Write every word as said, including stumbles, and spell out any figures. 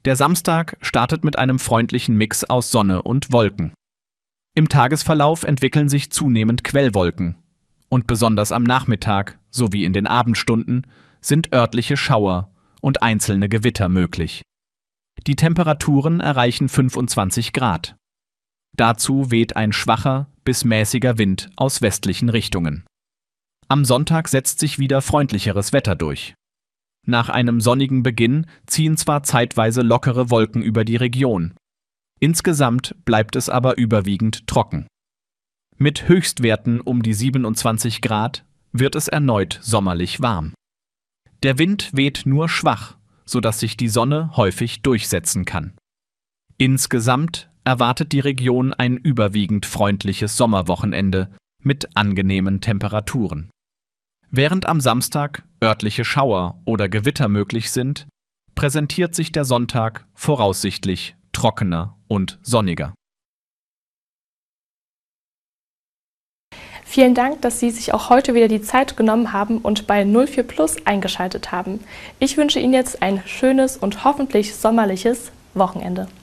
Der Samstag startet mit einem freundlichen Mix aus Sonne und Wolken. Im Tagesverlauf entwickeln sich zunehmend Quellwolken. Und besonders am Nachmittag sowie in den Abendstunden sind örtliche Schauer und einzelne Gewitter möglich. Die Temperaturen erreichen fünfundzwanzig Grad. Dazu weht ein schwacher bis mäßiger Wind aus westlichen Richtungen. Am Sonntag setzt sich wieder freundlicheres Wetter durch. Nach einem sonnigen Beginn ziehen zwar zeitweise lockere Wolken über die Region. Insgesamt bleibt es aber überwiegend trocken. Mit Höchstwerten um die siebenundzwanzig Grad wird es erneut sommerlich warm. Der Wind weht nur schwach, sodass sich die Sonne häufig durchsetzen kann. Insgesamt erwartet die Region ein überwiegend freundliches Sommerwochenende mit angenehmen Temperaturen. Während am Samstag örtliche Schauer oder Gewitter möglich sind, präsentiert sich der Sonntag voraussichtlich trockener und sonniger. Vielen Dank, dass Sie sich auch heute wieder die Zeit genommen haben und bei null vier Plus eingeschaltet haben. Ich wünsche Ihnen jetzt ein schönes und hoffentlich sommerliches Wochenende.